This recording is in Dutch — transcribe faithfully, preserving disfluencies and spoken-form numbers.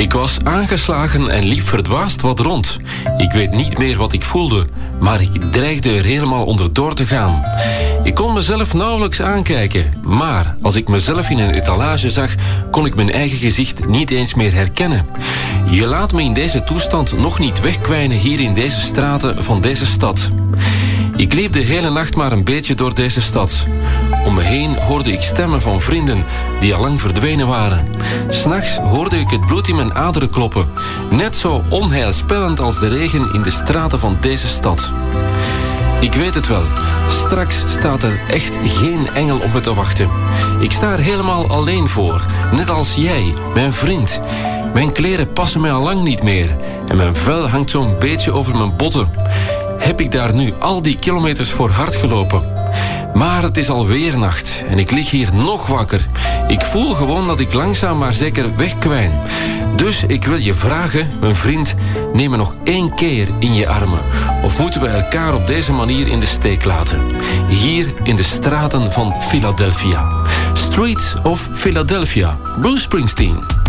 Ik was aangeslagen en liep verdwaasd wat rond. Ik weet niet meer wat ik voelde, maar ik dreigde er helemaal onderdoor te gaan. Ik kon mezelf nauwelijks aankijken, maar als ik mezelf in een etalage zag, kon ik mijn eigen gezicht niet eens meer herkennen. Je laat me in deze toestand nog niet wegkwijnen hier in deze straten van deze stad. Ik liep de hele nacht maar een beetje door deze stad. Om me heen hoorde ik stemmen van vrienden die al lang verdwenen waren. 'S Nachts hoorde ik het bloed in mijn aderen kloppen. Net zo onheilspellend als de regen in de straten van deze stad. Ik weet het wel. Straks staat er echt geen engel op me te wachten. Ik sta er helemaal alleen voor. Net als jij, mijn vriend. Mijn kleren passen mij al lang niet meer. En mijn vel hangt zo'n beetje over mijn botten. Heb ik daar nu al die kilometers voor hard gelopen? Maar het is alweer nacht en ik lig hier nog wakker. Ik voel gewoon dat ik langzaam maar zeker wegkwijn. Dus ik wil je vragen, mijn vriend, neem me nog één keer in je armen. Of moeten we elkaar op deze manier in de steek laten? Hier in de straten van Philadelphia. Streets of Philadelphia. Bruce Springsteen.